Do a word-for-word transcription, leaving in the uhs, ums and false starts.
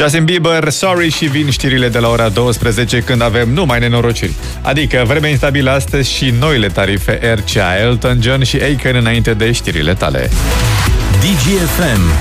Justin Bieber, Sorry, și vin știrile de la ora douăsprezece, când avem numai nenorociri. Adică vreme instabilă astăzi și noile tarife R C A, Elton John și Akon înainte de știrile tale. D G F M